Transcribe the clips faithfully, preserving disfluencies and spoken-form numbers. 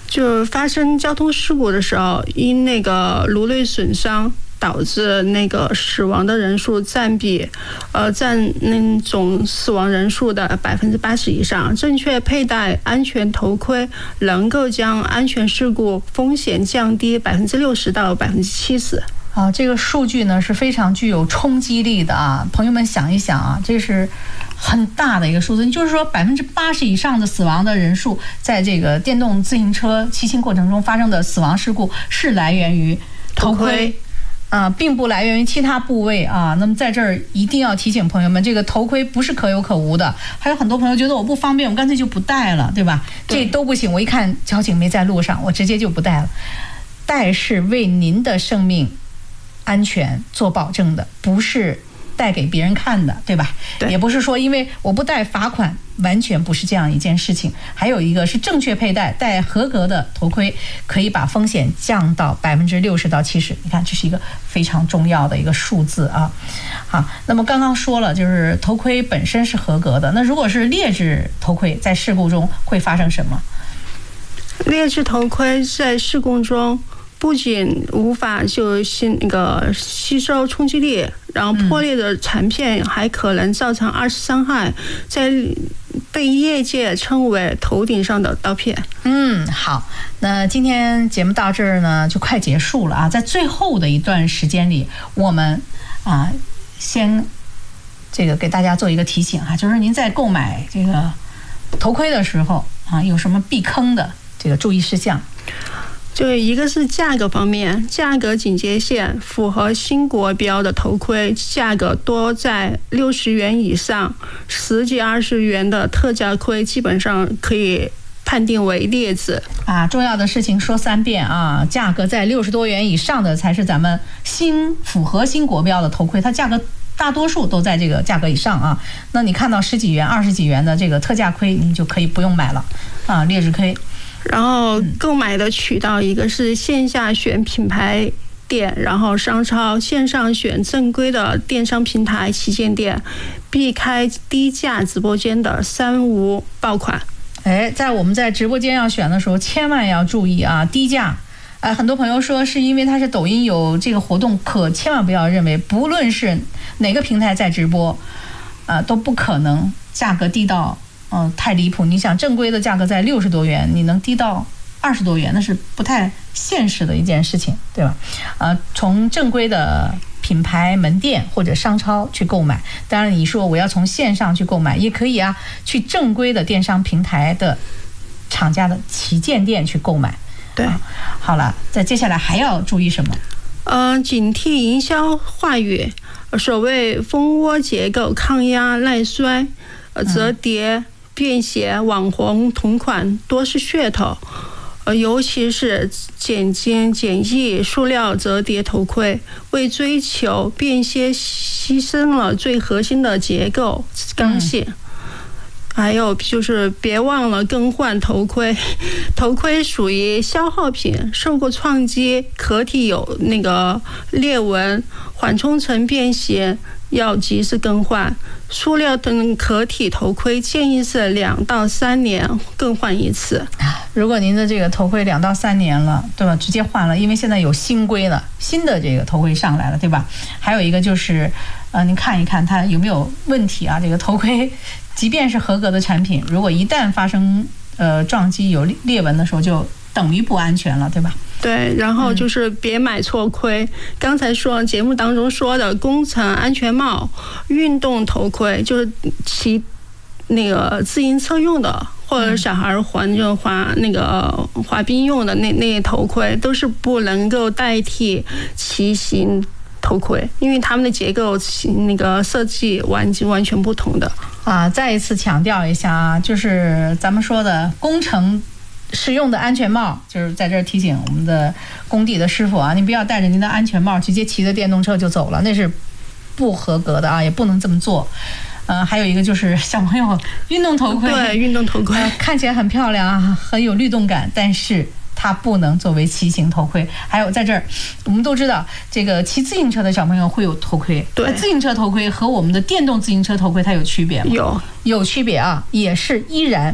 就发生交通事故的时候，因那个颅内损伤导致那个死亡的人数占比，呃，占那总死亡人数的百分之八十以上。正确佩戴安全头盔，能够将安全事故风险降低百分之六十到百分之七十。 啊，这个数据呢是非常具有冲击力的啊！朋友们想一想啊，这是很大的一个数字。就是说，百分之八十以上的死亡的人数，在这个电动自行车骑行过程中发生的死亡事故，是来源于头盔。啊，并不来源于其他部位啊。那么在这儿一定要提醒朋友们，这个头盔不是可有可无的。还有很多朋友觉得我不方便，我干脆就不戴了，对吧？这都不行。我一看交警没在路上，我直接就不戴了。戴是为您的生命安全做保证的，不是带给别人看的，对吧？对，也不是说因为我不戴罚款，完全不是这样一件事情。还有一个是正确佩戴，戴合格的头盔可以把风险降到百分之六十到七十。你看，这是一个非常重要的一个数字啊。好，那么刚刚说了，就是头盔本身是合格的，那如果是劣质头盔，在事故中会发生什么？ 劣质头盔在事故中不仅无法就吸那个吸收冲击力，然后破裂的残片还可能造成二次伤害，在被业界称为头顶上的刀片。 嗯，好，那今天节目到这儿呢就快结束了啊，在最后的一段时间里，我们啊先这个给大家做一个提醒啊，就是您在购买这个头盔的时候啊，有什么避坑的这个注意事项？ 就一个是价格方面，价格警戒线符合新国标的头盔价格多在六十元以上，十几二十元的特价盔基本上可以判定为劣质啊。重要的事情说三遍啊，价格在六十多元以上的才是咱们新符合新国标的头盔，它价格大多数都在这个价格以上啊。那你看到十几元、二十几元的这个特价盔，你就可以不用买了啊，劣质盔。 然后购买的渠道，一个是线下选品牌店，然后商超；线上选正规的电商平台旗舰店，避开低价直播间的三无爆款。 哎，在我们在直播间要选的时候，千万要注意啊，低价。呃，很多朋友说是因为它是抖音有这个活动，可千万不要认为不论是哪个平台在直播，呃，都不可能价格低到。嗯、呃，太离谱！你想正规的价格在六十多元，你能低到二十多元，那是不太现实的一件事情，对吧？呃，从正规的品牌门店或者商超去购买，当然你说我要从线上去购买也可以啊，去正规的电商平台的厂家的旗舰店去购买。 对， 啊、好了，在接下来还要注意什么？ 嗯、呃，警惕营销话语，所谓蜂窝结构、抗压耐摔、呃折叠。嗯便携网红同款多是噱头，呃，尤其是简精简易塑料折叠头盔，为追求便携牺牲了最核心的结构刚性。嗯，还有就是别忘了更换头盔，头盔属于消耗品，受过撞击，壳体有那个裂纹，缓冲层变形，要及时更换。塑料等壳体头盔建议是两到三年更换一次。 如果您的这个头盔两到三年了，对吧？直接换了，因为现在有新规了，新的这个头盔上来了，对吧？还有一个就是，呃，您看一看它有没有问题啊？这个头盔，即便是合格的产品，如果一旦发生呃撞击有裂纹的时候，就等于不安全了，对吧？ 对，然后就是别买错盔。嗯、刚才说节目当中说的工程安全帽、运动头盔，就是骑那个自行车用的，或者小孩环就滑那个滑冰用的那那头盔，都是不能够代替骑行头盔，因为它们的结构那个设计完完全不同的啊。再一次强调一下啊，就是咱们说的工程使用的安全帽，就是在这儿提醒我们的工地的师傅啊，你不要戴着您的安全帽直接骑着电动车就走了，那是不合格的啊，也不能这么做。呃，还有一个就是小朋友运动头盔， 对，运动头盔、 呃、看起来很漂亮啊，很有律动感，但是它不能作为骑行头盔。还有在这儿，我们都知道这个骑自行车的小朋友会有头盔， 对， 自行车头盔和我们的电动自行车头盔它有区别吗？ 有， 有区别啊，也是依然。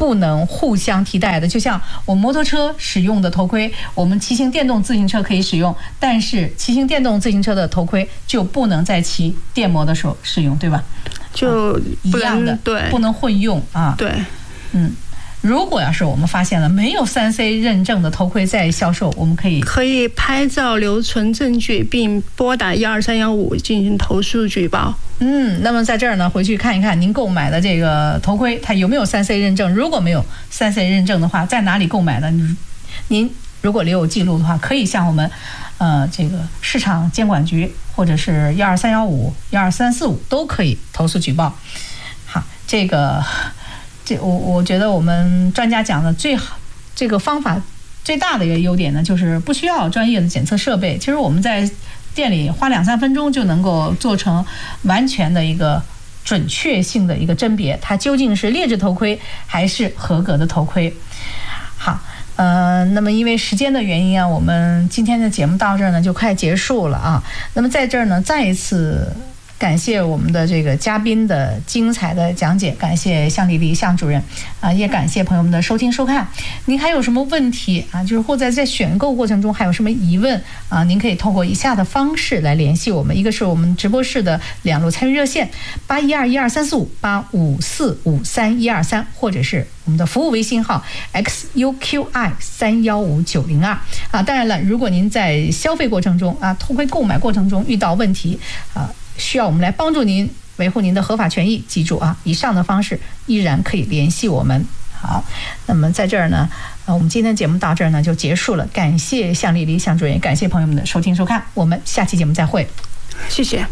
不能互相替代的。就像我摩托车使用的头盔，我们骑行电动自行车可以使用，但是骑行电动自行车的头盔就不能在骑电摩的时候使用，对吧？ 就一样的， 对， 不能混用啊。 对， 嗯。如果要是我们发现了没有 三 C 认证的头盔在销售，我们可以可以拍照留存证据，并拨打一二三幺五进行投诉举报。 嗯，那么在这儿呢，回去看一看您购买的这个头盔它有没有 三 C 认证。如果没有 三 C 认证的话，在哪里购买的？您如果留有记录的话，可以向我们呃这个市场监管局或者是一二三幺五、一二三四五都可以投诉举报。好，这个。这我我觉得我们专家讲的最好，这个方法最大的一个优点呢，就是不需要专业的检测设备。其实我们在店里花两三分钟就能够做成完全的一个准确性的一个甄别，它究竟是劣质头盔还是合格的头盔。好，呃，那么因为时间的原因啊，我们今天的节目到这儿呢就快结束了啊。那么在这儿呢，再一次感谢我们的这个嘉宾的精彩的讲解，感谢向丽丽向主任啊，也感谢朋友们的收听收看。您还有什么问题啊？就是或者在选购过程中还有什么疑问啊？您可以通过以下的方式来联系我们：一个是我们直播室的两路参与热线八一二一二三四五八五四五三一二三，或者是我们的服务微信号 X U Q I 三幺五九零二啊。当然了，如果您在消费过程中啊，头盔购买过程中遇到问题啊，需要我们来帮助您维护您的合法权益，记住啊，以上的方式依然可以联系我们。好，那么在这儿呢，呃，我们今天的节目到这儿呢就结束了。感谢向丽丽向主任，感谢朋友们的收听收看，我们下期节目再会。 谢谢。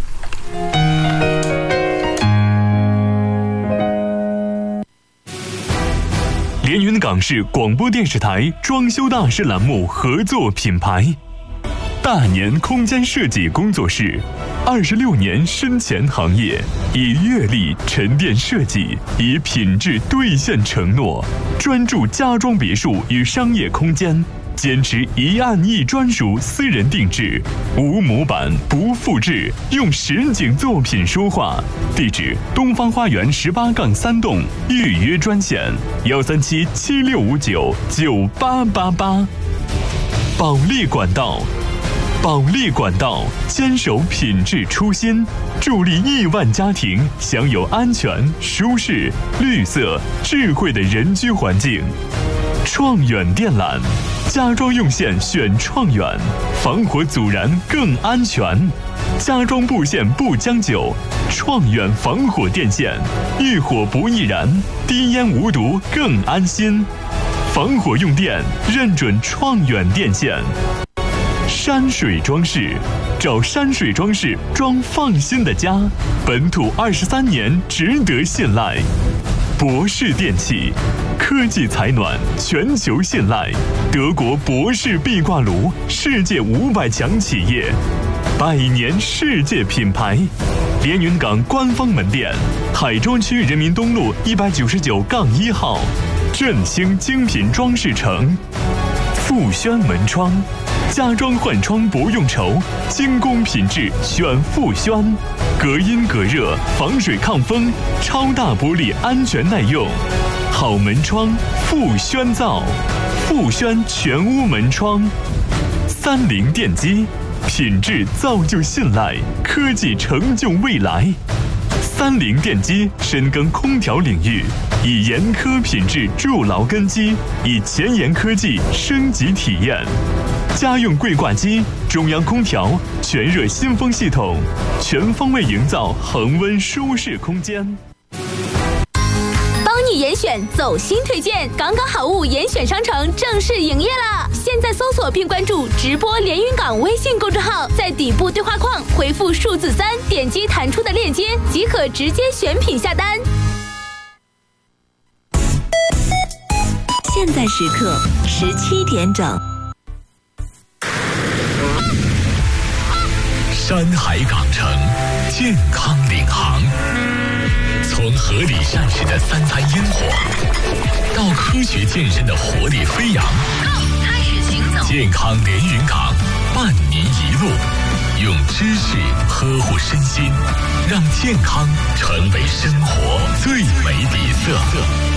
连云港市广播电视台装修大师栏目合作品牌，大年空间设计工作室，二十六年深潜行业，以阅历沉淀设计，以品质兑现承诺，专注家装别墅与商业空间，坚持一案一专属私人定制，无模板不复制，用实景作品说话。地址：东方花园十八杠三栋，预约专线：幺三七七六五九九八八八。保利管道。保利管道坚守品质初心，助力亿万家庭享有安全、舒适、绿色、智慧的人居环境。创远电缆，家装用线选创远，防火阻燃更安全。家装布线不将就，创远防火电线，遇火不易燃，低烟无毒更安心。防火用电认准创远电线。山水装饰，找山水装饰装放心的家，本土二十三年，值得信赖。博士电器，科技采暖，全球信赖。德国博士壁挂炉，世界五百强企业，百年世界品牌。连云港官方门店，海庄区人民东路一百九十九杠一号，振兴精品装饰城。富轩门窗，家装换窗不用愁，精工品质选富轩，隔音隔热，防水抗风，超大玻璃安全耐用，好门窗富轩造，富轩全屋门窗。三菱电机，品质造就信赖，科技成就未来。三菱电机深耕空调领域，以严苛品质筑牢根基，以前沿科技升级体验。家用柜挂机、中央空调、全热新风系统，全方位营造恒温舒适空间。 帮你严选走心推荐，港港好物严选商城正式营业啦！现在搜索并关注直播连云港微信公众号，在底部对话框回复数字三，点击弹出的链接即可直接选品下单。 现在时刻十七点整。 山海港城，健康领航。从合理膳食的三餐烟火，到科学健身的活力飞扬， 开始行走。 健康连云港，伴您一路，用知识呵护身心，让健康成为生活最美底色。